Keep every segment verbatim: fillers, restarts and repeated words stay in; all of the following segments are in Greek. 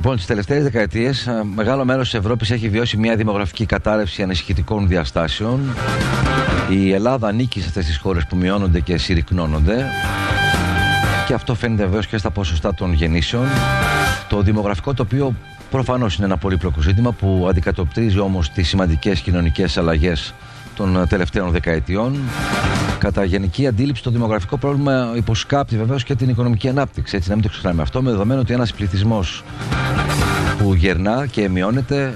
Λοιπόν, τις τελευταίες δεκαετίες, μεγάλο μέρος της Ευρώπης έχει βιώσει μια δημογραφική κατάρρευση ανησυχητικών διαστάσεων. Η Ελλάδα ανήκει σε αυτές τις χώρες που μειώνονται και συρρυκνώνονται. Και αυτό φαίνεται βεβαίως και στα ποσοστά των γεννήσεων. Το δημογραφικό τοπίο προφανώς είναι ένα πολύπλοκο ζήτημα που αντικατοπτρίζει όμως τις σημαντικές κοινωνικές αλλαγές των τελευταίων δεκαετιών. Κατά γενική αντίληψη, το δημογραφικό πρόβλημα υποσκάπτει βεβαίως και την οικονομική ανάπτυξη. Έτσι, να μην το ξεχνάμε αυτό, με δεδομένο ότι ένας πληθυσμός που γερνά και μειώνεται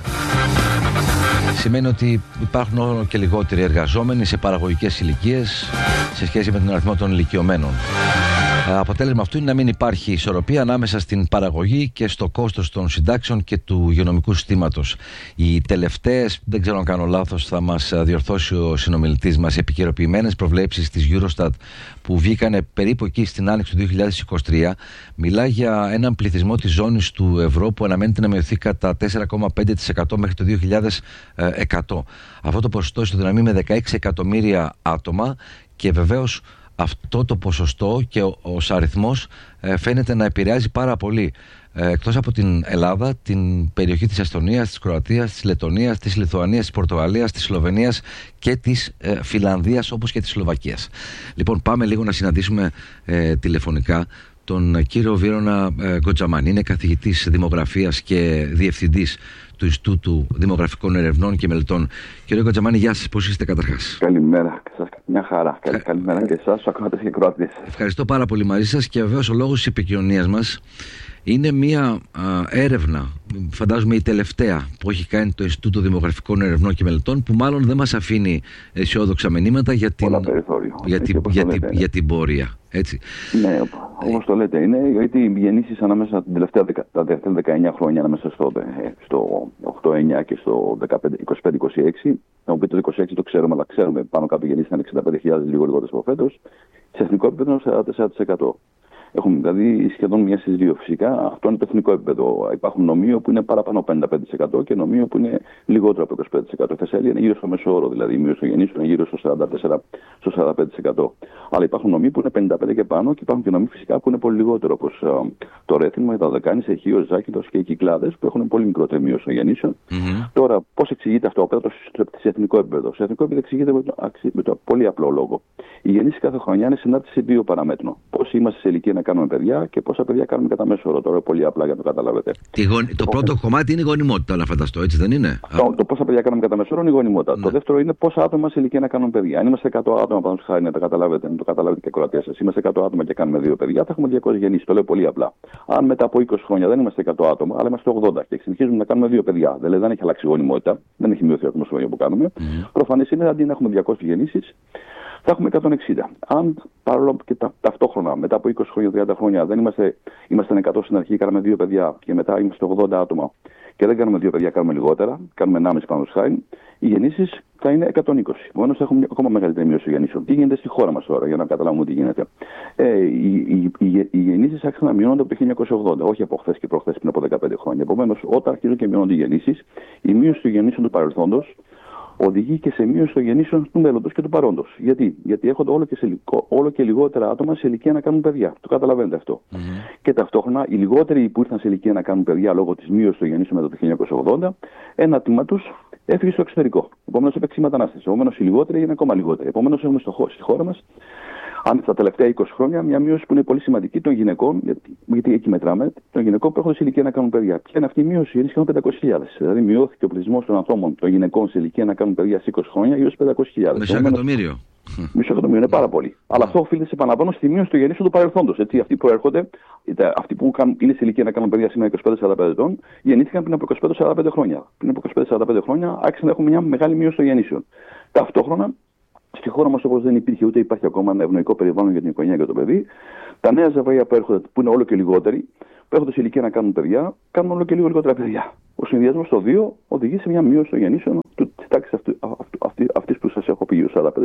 σημαίνει ότι υπάρχουν όλο και λιγότεροι εργαζόμενοι σε παραγωγικές ηλικίες σε σχέση με τον αριθμό των ηλικιωμένων. Αποτέλεσμα αυτού είναι να μην υπάρχει ισορροπία ανάμεσα στην παραγωγή και στο κόστος των συντάξεων και του υγειονομικού συστήματος. Οι τελευταίες, δεν ξέρω αν κάνω λάθος, θα μας διορθώσει ο συνομιλητής μας, επικαιροποιημένες προβλέψεις της Eurostat που βγήκανε περίπου εκεί στην άνοιξη του δύο χιλιάδες είκοσι τρία, μιλάει για έναν πληθυσμό της ζώνης του ευρώ που αναμένεται να μειωθεί κατά τέσσερα κόμμα πέντε τοις εκατό μέχρι το δύο χιλιάδες εκατό. Αυτό το ποσοστό ισοδυναμεί με δεκαέξι εκατομμύρια άτομα και βεβαίως αυτό το ποσοστό και ο, ο αριθμός ε, φαίνεται να επηρεάζει πάρα πολύ ε, εκτός από την Ελλάδα, την περιοχή της Εστονίας, της Κροατίας, της Λετονίας, της Λιθουανίας, της Πορτογαλίας, της Σλοβενίας και της ε, Φιλανδίας, όπως και της Σλοβακίας. Λοιπόν, πάμε λίγο να συναντήσουμε ε, τηλεφωνικά τον κύριο Βίρονα ε, Γκοτζαμάνη. Είναι καθηγητής δημογραφίας και διευθυντής του Ινστιτούτου Δημογραφικών Ερευνών και Μελετών. Κύριε Γκοτζαμάνη, γεια σας. Πώς είστε καταρχάς? Καλημέρα. Μια χαρά. Καλη, καλημέρα και εσάς, τους ακροατές και ακροατές. Ευχαριστώ πάρα πολύ μαζί σας και βεβαίως ο λόγος της επικοινωνίας μας είναι μια α, έρευνα, φαντάζομαι η τελευταία που έχει κάνει το Ινστιτούτο Δημογραφικών Ερευνών και Μελετών, που μάλλον δεν μας αφήνει αισιόδοξα μηνύματα για την, για την, για την, για την πορεία. Έτσι. Ναι, όπως το λέτε, είναι γιατί οι γεννήσεις ανάμεσα την τελευταία, τα τελευταία δεκαεννιά χρόνια, ανάμεσα στο, στο οκτώ εννιά και στο είκοσι πέντε είκοσι έξι, να μου πείτε το είκοσι έξι το ξέρουμε, αλλά ξέρουμε πάνω κάτω γεννήθηκαν εξήντα πέντε χιλιάδες λίγο λιγότερες από φέτος, σε εθνικό επίπεδο σαράντα τέσσερα τοις εκατό. Έχουμε δηλαδή σχεδόν μία στις δύο. Φυσικά αυτό είναι το εθνικό επίπεδο. Υπάρχουν νομίο που είναι παραπάνω πενήντα πέντε τοις εκατό και νομίο που είναι λιγότερο από είκοσι πέντε τοις εκατό. Η Θεσσαλία είναι γύρω στο μέσο όρο, δηλαδή η μείωση των γεννήσεων είναι γύρω στο σαράντα τέσσερα με σαράντα πέντε τοις εκατό. Αλλά υπάρχουν νομοί που είναι πενήντα πέντε και πάνω και υπάρχουν και νομοί φυσικά που είναι πολύ λιγότερο, όπως το Ρέθινμα, η Δωδεκάνη, η Αιχίος, Ζάκυνθος και οι Κυκλάδες που έχουν πολύ μικρότερη μείωση των γεννήσεων. Mm-hmm. Τώρα, πώς εξηγείται αυτό πέρα σε εθνικό επίπεδο? Σε εθνικό επίπεδο εξηγείται με το, με το πολύ απλό λόγο. Η γεννήση κάθε χρονιά είναι συνάρτηση δύο παραμέτρων. Πώς είμαστε σε ηλικία να κάνουμε παιδιά και πόσα παιδιά κάνουμε κατά μέσο όρο. Τώρα πολύ απλά για να το καταλάβετε. Γον... Το πρώτο Πώς... κομμάτι είναι η γονιμότητα, αλλά φανταστώ, έτσι δεν είναι? Αυτό, το πόσα παιδιά κάνουμε κατά μέσο όρο είναι η γονιμότητα. Ναι. Το δεύτερο είναι πόσα άτομα σε ηλικία να κάνουμε παιδιά. Αν είμαστε εκατό άτομα, πάνω χάρη να το καταλάβετε, να το καταλάβετε και ακροατές σας, είμαστε εκατό άτομα και κάνουμε δύο παιδιά, θα έχουμε διακόσιες γεννήσεις. Το λέω πολύ απλά. Αν μετά από είκοσι χρόνια δεν είμαστε εκατό άτομα, αλλά είμαστε ογδόντα και συνεχίζουμε να κάνουμε δύο παιδιά, δηλαδή δεν έχει αλλάξει η γονιμότητα, δεν έχει μειωθεί ο αριθμός των που κάνουμε, mm. προφανές είναι αντί να έχουμε διακόσιες γεννήσεις, θα έχουμε εκατόν εξήντα. Αν παρόλο και τα, ταυτόχρονα μετά από είκοσι χρόνια, τριάντα χρόνια δεν είμαστε, ήμασταν εκατό στην αρχή, κάναμε δύο παιδιά και μετά είμαστε ογδόντα άτομα και δεν κάνουμε δύο παιδιά, κάνουμε λιγότερα, κάνουμε ενάμιση πάνω στους χάρη, οι γεννήσεις θα είναι εκατόν είκοσι. Μόνο θα έχουμε ακόμα μεγαλύτερη μείωση γεννήσεων. Τι γίνεται στη χώρα μας τώρα, για να καταλάβουμε τι γίνεται. Ε, οι, οι, οι, οι γεννήσεις άρχισαν να μειώνονται από το χίλια εννιακόσια ογδόντα, όχι από χθες και προχθές πριν από δεκαπέντε χρόνια. Επομένως, όταν αρχίζουν και μειώνονται οι γεννήσεις, η μείωση των γεννήσεων του παρελθόντος οδηγεί και σε μείωση των γεννήσεων του μέλλοντος και του παρόντος. Γιατί? Γιατί έρχονται όλο και, σε, όλο και λιγότερα άτομα σε ηλικία να κάνουν παιδιά. Το καταλαβαίνετε αυτό. Mm-hmm. Και ταυτόχρονα οι λιγότεροι που ήρθαν σε ηλικία να κάνουν παιδιά λόγω της μείωσης των γεννήσεων μετά το χίλια εννιακόσια ογδόντα, ένα τμήμα τους έφυγε στο εξωτερικό. Επομένως έπαιξε η μετανάστευση. Επομένως οι λιγότεροι είναι ακόμα λιγότεροι. Επομένως έχουμε στο, στη χώρα μας, αν στα τελευταία είκοσι χρόνια, μια μείωση που είναι πολύ σημαντική των γυναικών, γιατί, γιατί εκεί μετράμε, των γυναικών που έχουν σε ηλικία να κάνουν παιδιά. Ποια είναι αυτή η μείωση? Είναι σχεδόν πεντακόσιες χιλιάδες. Δηλαδή, μειώθηκε ο πληθυσμός των ανθρώπων, των γυναικών σε ηλικία να κάνουν παιδιά σε είκοσι χρόνια γύρω στις πεντακόσιες χιλιάδες. Μισό εκατομμύριο. Μισό εκατομμύριο είναι πάρα πολύ. Αλλά αυτό οφείλεται, επαναλαμβάνω, στη μείωση των γεννήσεων του παρελθόντος. Αυτοί που έρχονται, αυτοί που είναι σε ηλικία να κάνουν παιδιά σήμερα είκοσι πέντε σαράντα πέντε ετών, γεννήθηκαν πριν από είκοσι πέντε σαράντα πέντε χρόνια. Πριν από είκοσι πέντε σαράντα πέντε χρόνια άρχισαν να έχουμε μια μεγάλη μείωση των γεννήσεων. Ταυτόχρονα, στη χώρα μας, όπως δεν υπήρχε ούτε υπάρχει ακόμα ένα ευνοϊκό περιβάλλον για την οικογένεια και το παιδί, τα νέα ζευγάρια που έρχονται, που είναι όλο και λιγότεροι, που έρχονται σε ηλικία να κάνουν παιδιά, κάνουν όλο και λίγο λιγότερα παιδιά. Ο συνδυασμός των δύο οδηγεί σε μια μείωση των γεννήσεων τη τάξη αυτή, αυτή, αυτή που σας έχω πει,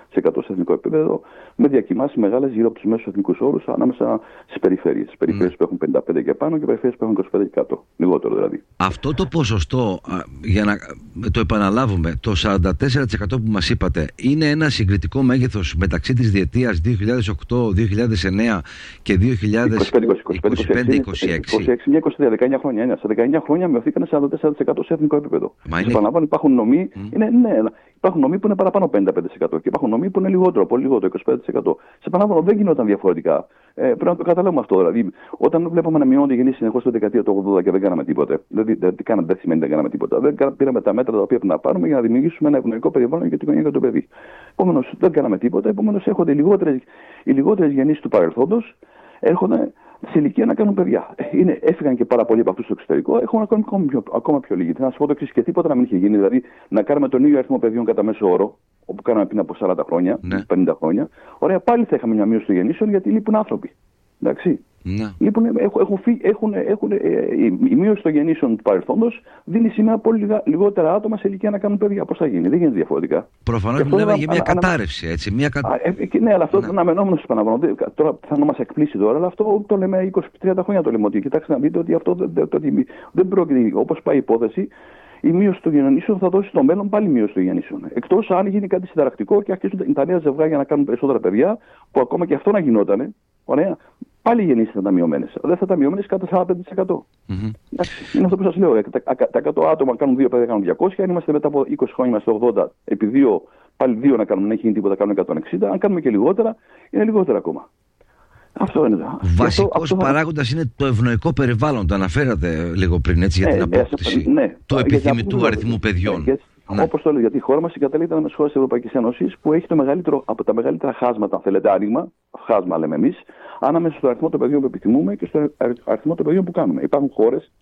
εκατό σε εθνικό επίπεδο, με διακοιμάσεις μεγάλες γύρω από τους μέσους εθνικούς όρους ανάμεσα στις περιφέρειες. Τις περιφέρειες mm. που έχουν πενήντα πέντε και πάνω και περιφέρειες που έχουν είκοσι πέντε και κάτω. Λιγότερο δηλαδή. Αυτό το ποσοστό, για να το επαναλάβουμε, το σαράντα τέσσερα τοις εκατό που μας είπατε, είναι ένα συγκριτικό μέγεθος μεταξύ της διετίας δύο χιλιάδες οκτώ δύο χιλιάδες εννέα και δύο χιλιάδες είκοσι πέντε είκοσι έξι. είκοσι έξι, είκοσι τρία, δεκαεννιά χρόνια. Είναι. Σε δεκαεννιά χρόνια μειωθήκαν σαράντα τέσσερα τοις εκατό σε εθνικό επίπεδο. Μα είναι... Επαναλαμβάνω, υπάρχουν νομοί, mm. είναι, ναι, υπάρχουν νομοί που είναι παραπάνω πενήντα πέντε τοις εκατό και υπάρχουν νομοί που είναι λιγότερο, πολύ λιγότερο, είκοσι πέντε τοις εκατό. Σε επαναλαμβάνω, δεν γινόταν διαφορετικά. Ε, πρέπει να το καταλάβουμε αυτό. Δηλαδή, όταν βλέπαμε να μειώνονται οι γεννήσεις συνεχώς το δεκαετία του ογδόντα και δεν κάναμε τίποτε, δηλαδή δεν, δεν, δεν σημαίνει δεν κάναμε τίποτα. Δεν πήραμε τα μέτρα τα οποία πρέπει να πάρουμε για να δημιουργήσουμε ένα ευνοϊκό περιβάλλον για την οικογένεια και το παιδί. Επομένως, δεν κάναμε τίποτα. Επομένως, έρχονται οι λιγότερες, οι λιγότερες γεννήσεις του παρελθόντος, έρχονται σε ηλικία να κάνουν παιδιά. Είναι, έφυγαν και πάρα πολλοί από αυτούς στο εξωτερικό, έχουν ακόμα, ακόμα, πιο, ακόμα πιο λίγοι. Θα σα πω το εξής: και τίποτα να μην είχε γίνει. Δηλαδή, να κάνουμε τον ίδιο αριθμό παιδιών κατά μέσο όρο, όπου κάναμε πριν από σαράντα χρόνια, ναι. πενήντα χρόνια. Ωραία, πάλι θα είχαμε μια μείωση των γεννήσεων γιατί λείπουν άνθρωποι. Εντάξει. Ναι. Λοιπόν, έχουν, έχουν, έχουν, έχουν, ε, η μείωση των γεννήσεων του παρελθόντος δίνει σήμερα πολύ λιγότερα άτομα σε ηλικία να κάνουν παιδιά. Πώς θα γίνει, δεν γίνεται διαφορετικά. Προφανώς μιλάμε για μια ανα, κατάρρευση, έτσι. Μια κα... Α, ε, ναι, αλλά αυτό ναι. είναι αναμενόμενο στους Παναγωνών. Τώρα θα να μας εκπλήσει τώρα, αλλά αυτό το λέμε είκοσι με τριάντα χρόνια το λέμε. Ότι κοιτάξτε να δείτε ότι αυτό δεν, το, το, δεν πρόκειται, όπως πάει η υπόθεση, η μείωση των γεννήσεων θα δώσει στο μέλλον πάλι μείωση των γεννήσεων. Εκτός αν γίνει κάτι συνταρακτικό και αρχίσουν τα νέα ζευγάρια να κάνουν περισσότερα παιδιά, που ακόμα και αυτό να γινότανε. Ωραία. Πάλι οι γεννήσεις θα ήταν μειωμένες. Δεν θα ήταν μειωμένες κατά σαράντα πέντε τοις εκατό. Mm-hmm. Είναι αυτό που σας λέω. Τα, τα εκατό άτομα κάνουν δύο παιδιά, κάνουν διακόσια. Αν είμαστε μετά από είκοσι χρόνια, είμαστε ογδόντα. Επί δύο, πάλι δύο να κάνουμε, να έχει γίνει τίποτα, κάνουν εκατόν εξήντα. Αν κάνουμε και λιγότερα, είναι λιγότερα ακόμα. Αυτό είναι. Βασικός αυτό, παράγοντας αυτό... είναι το ευνοϊκό περιβάλλον. Το αναφέρατε λίγο πριν, έτσι, για την απόκτηση ε, ναι, του επιθυμητού αριθμού παιδιών. Ναι, ναι. Όπως το λέω, γιατί η χώρα μας συγκαταλέγεται με τις χώρες της Ευρωπαϊκής Ένωσης που έχει το μεγαλύτερο, από τα μεγαλύτερα χάσματα, αν θέλετε, άνοιγμα, χάσμα λέμε εμείς, ανάμεσα στο αριθμό των παιδιών που επιθυμούμε και στο αριθμό των παιδιών που κάνουμε. Υπάρχουν χώρες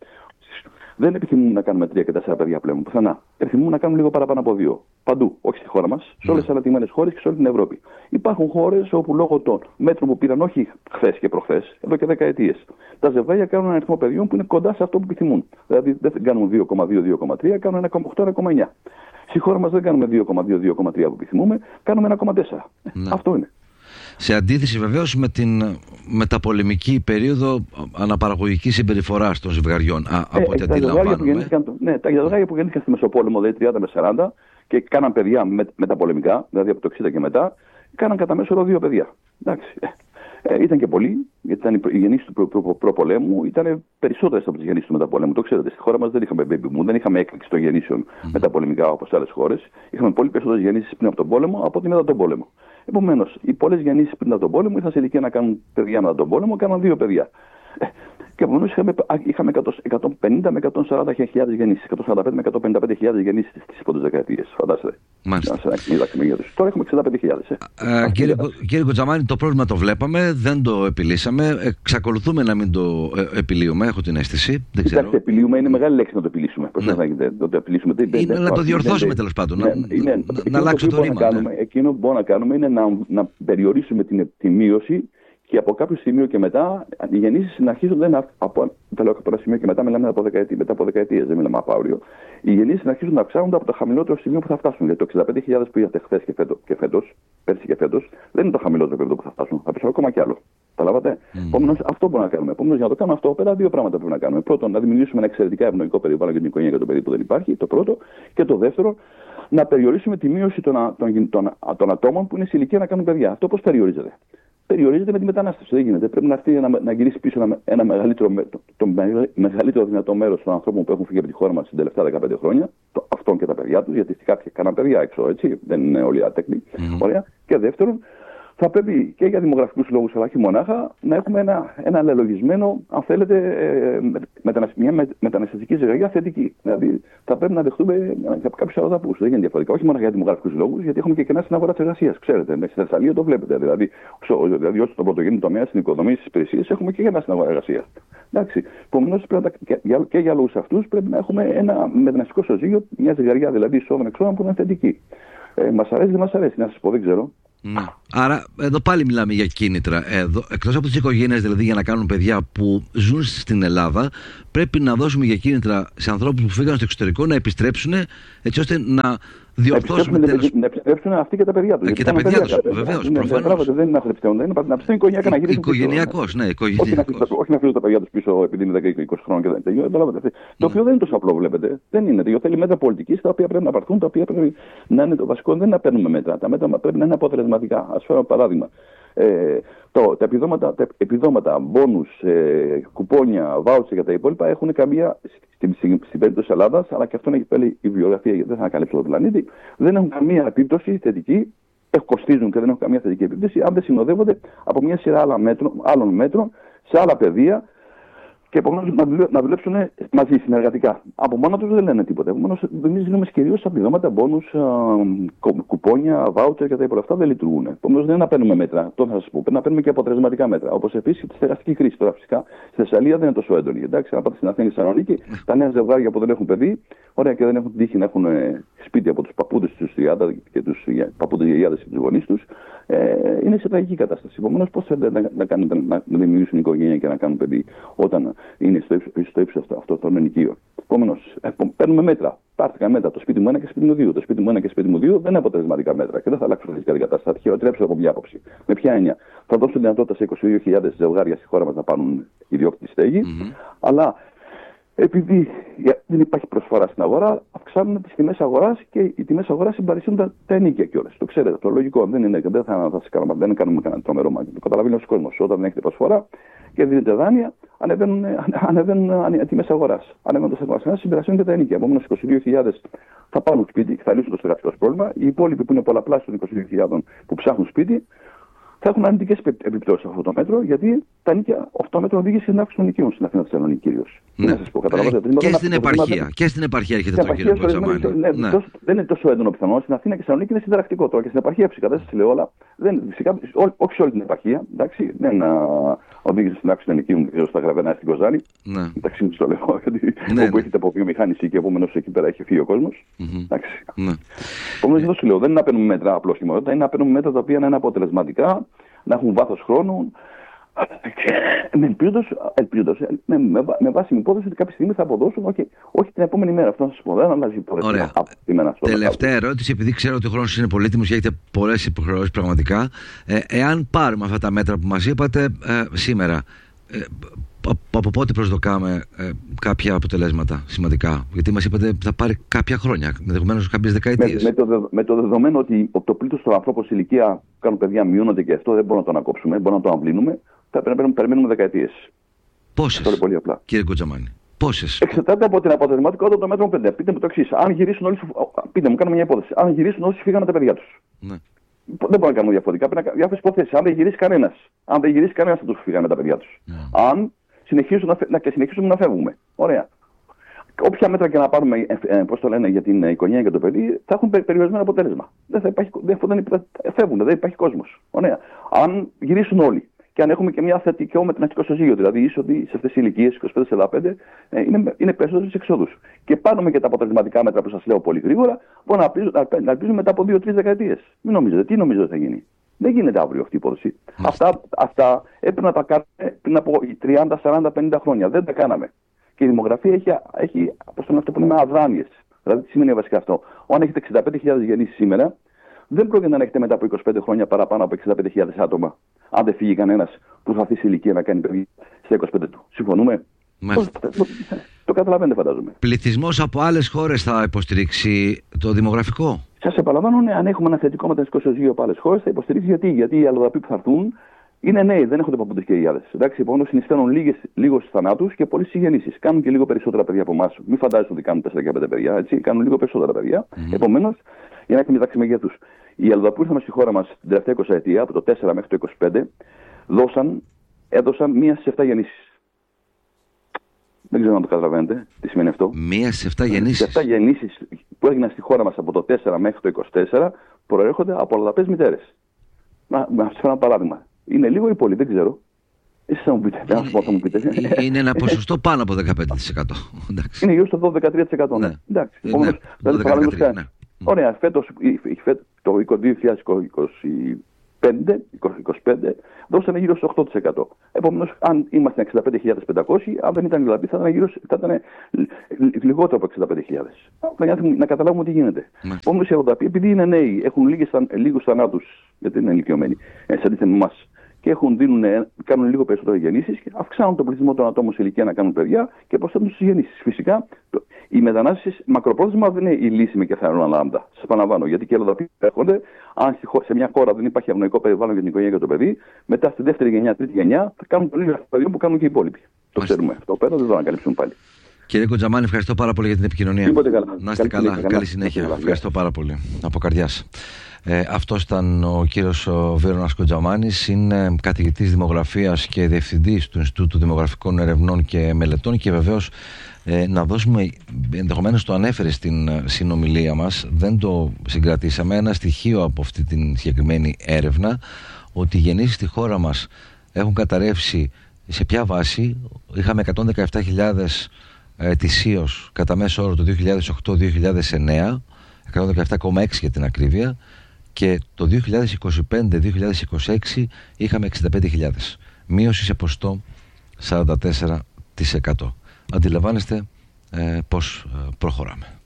δεν επιθυμούν να κάνουμε τρία και τέσσερα παιδιά πλέον πουθενά. Επιθυμούν να κάνουν λίγο παραπάνω από δύο. Παντού, όχι στη χώρα μας, σε όλες τις αναπτυγμένες χώρες και σε όλη την Ευρώπη. Υπάρχουν χώρες όπου λόγω των μέτρων που πήραν όχι χθες και προχθές, εδώ και δεκαετίες, τα ζευγάρια κάνουν ένα αριθμό παιδιών που είναι κοντά σε αυτό που επιθυμούν. Δηλαδή δεν κάνουν δύο κόμμα δύο με δύο κόμμα τρία, κάνουν ένα κόμμα οκτώ με ένα κόμμα εννιά. Στη χώρα μας δεν κάνουμε δύο κόμμα δύο με δύο κόμμα τρία που επιθυμούμε, κάνουμε ένα κόμμα τέσσερα. Ναι. Αυτό είναι. Σε αντίθεση βεβαίως με την μεταπολεμική περίοδο αναπαραγωγικής συμπεριφοράς των ζευγαριών, α, ε, από ό,τι αντιλαμβάνομαι. Ναι, τα ζευγάρια που γεννήθηκαν στη Μεσοπόλεμο, δηλαδή τριάντα με σαράντα, και κάναν παιδιά με, μεταπολεμικά, δηλαδή από το εξήντα και μετά, κάναν κατά μέσο όρο δύο παιδιά. Εντάξει. Ε, ήταν και πολλοί, γιατί ήταν οι γεννήσεις του προπολέμου, προ, προ, προ ήταν περισσότερες από τις γεννήσεις του μεταπολέμου. Το ξέρετε, στη χώρα μας δεν είχαμε baby boom, δεν είχαμε έκρηξη των γεννήσεων mm-hmm. μεταπολεμικά όπως σε άλλες χώρες. Είχαμε πολύ περισσότερες γεννήσεις πριν από τον πόλεμο από ότι μετά τον πόλεμο. Επομένως, οι πολλές γεννήσεις πριν από τον πόλεμο ήρθαν σε ηλικία να κάνουν παιδιά μετά τον πόλεμο, κάναν δύο παιδιά. Ε, και επομένως είχαμε, είχαμε εκατόν πενήντα με εκατόν σαράντα χιλιάδες γεννήσεις, εκατόν σαράντα πέντε με εκατόν πενήντα πέντε χιλιάδες γεννήσεις στις πρώτες δεκαετίες. Φαντάζεστε. Μάλιστα. Τώρα έχουμε εξήντα πέντε χιλιάδες. Ε. Ε, κύριε, κύριε Κοτζαμάνη, το πρόβλημα το βλέπαμε, δεν το επιλύσαμε. Εξακολουθούμε να μην το ε, επιλύουμε, έχω την αίσθηση. Δεν ξέρω. Κοιτάξτε, επιλύουμε είναι μεγάλη λέξη να το επιλύσουμε. Πώς ναι. να το επιλύσουμε. Είναι να το διορθώσουμε τέλος πάντων. Να αλλάξει το ρήμα. Εκείνο που μπορούμε να κάνουμε είναι να περιορίσουμε τη μείωση. Και από κάποιο σημείο και μετά, οι γεννήσεις να αρχίζουν, δεν από, τα λέω από ένα σημείο και μετά, μιλάμε από δεκαετίες, μετά από δεκαετίες, δεν μιλάμε από αύριο. Οι γεννήσεις να αρχίζουν να αυξάνονται από το χαμηλότερο σημείο που θα φτάσουν. Γιατί το εξήντα πέντε χιλιάδες που είχατε χθες και, φέτο, και φέτος, πέρσι και φέτος, δεν είναι το χαμηλότερο επίπεδο που θα φτάσουν. Θα πέσουν ακόμα κι άλλο. Καταλάβατε. Mm. Επομένως, αυτό μπορούμε να κάνουμε. Επομένως, για να το κάνουμε αυτό, πέρα δύο πράγματα πρέπει να κάνουμε. Πρώτον, να δημιουργήσουμε ένα εξαιρετικά ευνοϊκό περιβάλλον για την οικογένεια και το παιδί που δεν υπάρχει. Το πρώτο. Και το δεύτερο, να περιορίσουμε τη μείωση των, των, των, των ατόμων που είναι σε ηλικία να κάνουν παιδιά. Αυτό πώς περιορίζεται. Περιορίζεται με τη μετανάστευση. Δεν γίνεται. Πρέπει να έρθει να, να γυρίσει πίσω ένα, ένα μεγαλύτερο, το, το μεγαλύτερο δυνατό μέρος των ανθρώπων που έχουν φύγει από τη χώρα μας την τελευταία δεκαπέντε χρόνια, το, αυτών και τα παιδιά τους, γιατί κάποιοι κάναν παιδιά έξω, έτσι, δεν είναι όλοι άτεκτοι. Mm-hmm. Ωραία. Και δεύτερον, θα πρέπει και για δημογραφικούς λόγους, αλλά όχι μονάχα, να έχουμε ένα, ένα αναλογισμένο, αν θέλετε, μετανασ... μια μεταναστευτική ζυγαριά θετική. Δηλαδή, θα πρέπει να δεχτούμε κάποιους αλλοδαπούς. Δεν είναι διαφορετικά. Όχι μόνο για δημογραφικούς λόγους, γιατί έχουμε και κενά στην αγορά της εργασίας. Ξέρετε, στη Θεσσαλία το βλέπετε. Δηλαδή, δηλαδή όσο στον πρωτογενή τομέα, στην οικοδομή, στις υπηρεσίες, έχουμε και κενά στην αγορά εργασίας. Εντάξει. Επομένως, και, και για λόγους αυτούς πρέπει να έχουμε ένα μεταναστευτικό ισοζύγιο, μια ζυγαριά δηλαδή εισόδων-εξόδων που είναι θετική. Ε, μας αρέσει, δεν μας αρέσει, να σας πω, δεν ξέρω. Ναι. Άρα εδώ πάλι μιλάμε για κίνητρα. Εδώ, εκτός από τις οικογένειες δηλαδή για να κάνουν παιδιά που ζουν στην Ελλάδα, πρέπει να δώσουμε για κίνητρα σε ανθρώπους που φύγαν στο εξωτερικό να επιστρέψουν, έτσι ώστε να διορθώσουμε τέλος. Να επιστρέψουν αυτοί και τα παιδιά τους. Και τα παιδιά τους, βεβαίως. Προφανώς. Δεν είναι να επιστρέψουν, είναι να ψήνουν οικογενειακά να γυρίσουν. Οικογενειακός, ναι, οικογενειακός. Όχι να αφήσουν τα παιδιά τους πίσω επειδή είναι δέκα είκοσι χρόνων και δεν τελειώνει. Το οποίο δεν είναι τόσο απλό, βλέπετε. Δεν είναι. Θέλει μέτρα πολιτικής τα οποία πρέπει να πάρθουν, τα οποία πρέπει να είναι το βασικό. Δεν είναι να παίρνουμε μέτρα. Τα μέτρα πρέπει να είναι αποτελεσματικά. Ας φέρω παράδειγμα. Ε, το, τα επιδόματα, τα επιδόματα μπόνους, ε, κουπόνια, βάουτσερ και τα υπόλοιπα έχουν καμία, στην, στην, στην περίπτωση της Ελλάδας, αλλά και αυτό έχει πέλει η βιογραφία, γιατί δεν θα καλύψει τον πλανήτη, δεν έχουν καμία επίπτωση θετική, κοστίζουν και δεν έχουν καμία θετική επίπτωση, αν δεν συνοδεύονται από μια σειρά άλλα μέτρο, άλλων μέτρων σε άλλα πεδία και επομένως να δουλέψουν μαζί, συνεργατικά. Από μόνο τους δεν λένε τίποτα. Επομένως, εμείς ζούμε κυρίως επιδόματα, μπόνους, κουπόνια, βάουτσερ και τα υπόλοιπα. Αυτά δεν λειτουργούν. Επομένως, δεν είναι να παίρνουμε μέτρα. Τώρα θα σας πω. Πρέπει να παίρνουμε και αποτελεσματικά μέτρα. Όπως επίσης τη στεγαστική κρίση. Τώρα, φυσικά, στη Θεσσαλία δεν είναι τόσο έντονη. Εντάξει, αν πάτε στην Αθήνα και στη Θεσσαλονίκη, τα νέα ζευγάρια που δεν έχουν παιδί, ωραία και δεν έχουν την τύχη να έχουν σπίτι από τους παππούδες τους και τους παππούδες γιαγιάδες και τους γονείς τους, ε, είναι σε τραγική κατάσταση. Επομένως, πώς θέλετε να, να, να, να, να δημιουργήσουν οικογένεια και να κάνουν παιδί όταν είναι στο ύψος, στο ύψος αυτό, αυτό το ενοικείο. Επομένως, παίρνουμε μέτρα. Πάρθηκαν μέτρα. Το σπίτι μου ένα και σπίτι μου δύο. Το σπίτι μου ένα και σπίτι μου δύο δεν είναι αποτελεσματικά μέτρα και δεν θα αλλάξουν φυσικά την κατάσταση. Θα χειροτερέψουν από μια άποψη. Με ποια έννοια? Θα δώσουν δυνατότητα σε είκοσι δύο χιλιάδες ζευγάρια στη χώρα μας να πάρουν ιδιόκτητη στέγη, mm-hmm. αλλά επειδή δεν υπάρχει προσφορά στην αγορά, αυξάνουν τις τιμές αγοράς και οι τιμές αγοράς συμπαρασύρουν τα, τα ενίκια κιόλας. Το ξέρετε, το λογικό δεν είναι, δεν θα, θα κάνουμε, δεν κάνουμε κανένα τρομερό μάτι. Το καταλαβαίνει ο κόσμος. Όταν δεν έχετε προσφορά και δίνετε δάνεια, ανεβαίνουν, ανεβαίνουν οι τιμές αγοράς. Ανεβαίνουν τα αγοράς, συμπαρασύρουν και τα ενίκια. Επομένως, είκοσι δύο χιλιάδες θα πάρουν σπίτι και θα λύσουν το στεγαστικό πρόβλημα. Οι υπόλοιποι που είναι πολλαπλάσιοι των είκοσι δύο χιλιάδων που ψάχνουν σπίτι, θα έχουν αρνητικές επιπτώσεις σε αυτό το μέτρο, γιατί τα νίκια, αυτό το μέτρο οδήγησε στην αύξηση των νοικίων στην Αθήνα Θεσσαλονίκη κυρίως. Ναι. Ε, και, στην επαρχία, και στην επαρχία έχετε τον κύριο Κοτσαμάνη. Ναι, ναι. Τόσο, δεν είναι τόσο έντονο πιθανό. Στην Αθήνα και στη Θεσσαλονίκη είναι συνταρακτικό τώρα. Και στην επαρχία φυσικά δεν σας λέω όλα. Δεν, φυσικά, ό, όχι σε όλη την επαρχία. Εντάξει, δεν οδήγησε στην αύξηση των νοικίων στα Γραβενά στην Κοζάνη. Ναι. Εντάξει, μου το λέω. Γιατί ναι, όπου ναι. έχετε από βιομηχάνηση και επομένως εκεί πέρα έχει φύγει ο κόσμος. Ναι. Επομένως εδώ σου λέω, δεν είναι να παίρνουμε μέτρα απλώς χειμώνα, είναι να παίρνουμε μέτρα τα οποία να είναι αποτελεσματικά, να έχουν βάθος χρόνου. Ελπίζοντας, με, με, με βάση την υπόθεση ότι κάποια στιγμή θα αποδώσουν, όχι, όχι την επόμενη μέρα. Αυτό να σας πω, δεν αλλάζει η υπόθεση. Ωραία. Τελευταία ερώτηση, επειδή ξέρω ότι ο χρόνος είναι πολύτιμος και έχετε πολλές υποχρεώσεις πραγματικά. Ε, εάν πάρουμε αυτά τα μέτρα που μας είπατε ε, σήμερα, ε, από πότε προσδοκάμε ε, κάποια αποτελέσματα σημαντικά? Γιατί μας είπατε θα πάρει κάποια χρόνια, ενδεχομένως κάποιες δεκαετίες. Με, με, το, με το δεδομένο ότι το πλήθος των ανθρώπων σε ηλικία που κάνουν παιδιά μειώνονται και αυτό δεν μπορούμε να το ανακόψουμε, μπορούμε να το αμβλύνουμε, θα πρέπει να περιμένουμε δεκαετίες. Πόσες, πολύ απλά. Κύριε Κοτσαμάνη, πόσες? Εξαρτάται από την αποτελεσματικότητα των μέτρων πέντε. Πείτε μου το εξής. Αν γυρίσουν όλοι, πείτε μου, κάνουμε μια υπόθεση. Αν γυρίσουν όσοι φύγανε τα παιδιά τους. Ναι. Δεν μπορούμε να κάνουμε διαφορετικά. Πρέπει να διάφορες υποθέσεις. Αν δεν γυρίσει κανένας, αν δεν γυρίσει κανένας, θα τους φύγανε τα παιδιά τους. Yeah. Αν συνεχίσουν να, και συνεχίσουμε να φεύγουμε. Ωραία. Όποια μέτρα και να πάρουμε, ε, πώς το λένε, για την οικογένεια και το παιδί, θα έχουν περιορισμένο αποτέλεσμα. Δεν θα υπάρχει, δεν, δεν, φεύγουν, δεν υπάρχει κόσμος. Ωραία. Αν γυρίσουν όλοι και αν έχουμε και μια θετικό μεταναστικό ισοζύγιο, δηλαδή είσοδοι σε αυτές τις ηλικίες είκοσι πέντε σαράντα πέντε, ε, είναι, είναι περισσότερες εξόδους. Και πάρουμε και τα αποτελεσματικά μέτρα που σας λέω πολύ γρήγορα, μπορούμε να, να, να ελπίζουμε μετά από δύο τρεις δεκαετίες. Μην νομίζετε, τι νομίζετε θα γίνει? Δεν γίνεται αύριο αυτή η υπόθεση. Αυτά, αυτά έπρεπε να τα κάνουμε πριν από τριάντα, σαράντα, πενήντα χρόνια. Δεν τα κάναμε. Και η δημογραφία έχει, έχει πώς το αυτό που λέμε, αδράνειες. Δηλαδή, τι σημαίνει βασικά αυτό? Αν έχετε εξήντα πέντε χιλιάδες γεννήσεις σήμερα, δεν πρόκειται να έχετε μετά από είκοσι πέντε χρόνια παραπάνω από εξήντα πέντε χιλιάδες άτομα. Αν δεν φύγει κανένας που θα αφήσει ηλικία να κάνει παιδί στα είκοσι πέντε του. Συμφωνούμε? Το, το, το καταλαβαίνετε, φαντάζομαι. Πληθυσμός από άλλες χώρες θα υποστηρίξει το δημογραφικό? Σας επαναλαμβάνω, ναι, αν έχουμε ένα θετικό μεταναστικό ισοζύγιο από άλλες χώρες, θα υποστηρίξει. Γιατί, γιατί οι αλλοδαποί που θα έρθουν είναι νέοι, δεν έχουν παππούδες και γιαγιάδες. Εντάξει, επομένως συνιστάνουν λίγους θανάτους και πολλές συγγενήσεις. Κάνουν και λίγο περισσότερα παιδιά από εμάς. Μην φαντάζεστε ότι κάνουν τέσσερα και πέντε παιδιά, έτσι. Κάνουν λίγο περισσότερα παιδιά. Mm-hmm. Επομένως, για να έχουμε μεταξύ μεγέθους. Οι αλλοδαποί που ήρθαν στη χώρα μας την τελευταία εικοσαετία, από το τέσσερα μέχρι το είκοσι πέντε, δώσαν, έδωσαν μία στις επτά γεννήσεις. Δεν ξέρω αν το καταλαβαίνετε τι σημαίνει αυτό. Μία στις επτά γεννήσεις. επτά γεννήσεις που έγιναν στη χώρα μας από το τέσσερα μέχρι το είκοσι τέσσερα προέρχονται από αλλοδαπές μητέρες. Να σας φέρω ένα παράδειγμα. Είναι λίγο ή πολύ, δεν ξέρω. Εσείς θα μου πείτε. Θα μου θα μου πείτε. Είναι ένα ποσοστό πάνω από δεκαπέντε τοις εκατό. Είναι γύρω στο δώδεκα με δεκατρία τοις εκατό. Ναι. Εντάξει. Ναι. Ναι. Δηλαδή, ναι. Ωραία, φέτος, το δύο χιλιάδες είκοσι πέντε, είκοσι πέντε, δώσανε γύρω στο οκτώ τοις εκατό. Επομένως, αν ήμασταν εξήντα πέντε χιλιάδες πεντακόσιοι, αν δεν ήταν δηλαδή, θα ήταν, γύρω, θα ήταν λιγότερο από εξήντα πέντε χιλιάδες. Να, να καταλάβουμε τι γίνεται. Επομένως, οι αγροταποί, επειδή είναι νέοι, έχουν λίγους θανάτους, γιατί είναι ηλικιωμένοι, σε αντίθεση με εμάς, και έχουν, δίνουν, κάνουν λίγο περισσότερες γεννήσεις, αυξάνουν τον πληθυσμό των ατόμων σε ηλικία να κάνουν παιδιά και προσθέτουν στις γεννήσεις. Φυσικά, η μετανάστευση μακροπρόθεσμα δεν είναι η λύση με κεφαλαίο λάμδα. Σας επαναλαμβάνω, γιατί και οι αλλοδαποί έρχονται. Αν σε μια χώρα δεν υπάρχει ευνοϊκό περιβάλλον για την οικογένεια και το παιδί, μετά στη δεύτερη γενιά, τρίτη γενιά θα κάνουν το ίδιο παιδί που κάνουν και οι υπόλοιποι. Το ξέρουμε. Αυτό πέρα δεν το ανακαλύψουν πάλι. Κύριε Κοντζαμάνη, ευχαριστώ πάρα πολύ για την επικοινωνία. Καλά. Να είστε καλά. Καλή, καλή συνέχεια. Καλά. Ευχαριστώ πάρα πολύ. Από καρδιάς. Ε, αυτός ήταν ο κύριος Βέρονας Κοντζαμάνης, είναι καθηγητής δημογραφίας και διευθυντής του Ινστιτούτου Δημογραφικών Ερευνών και Μελετών και βεβαίως ε, να δώσουμε, ενδεχομένως το ανέφερε στην συνομιλία μας, δεν το συγκρατήσαμε, ένα στοιχείο από αυτή την συγκεκριμένη έρευνα, ότι οι γεννήσεις στη χώρα μας έχουν καταρρεύσει σε ποια βάση. Είχαμε εκατόν δεκαεπτά χιλιάδες ετησίως κατά μέσο όρο το δύο χιλιάδες οκτώ δύο χιλιάδες εννέα, εκατόν δεκαεπτά κόμμα έξι για την ακρίβεια, και το δύο χιλιάδες είκοσι πέντε δύο χιλιάδες είκοσι έξι είχαμε εξήντα πέντε χιλιάδες. Μείωση σε ποσοστό σαράντα τέσσερα τοις εκατό. Αντιλαμβάνεστε ε, πώς ε, προχωράμε.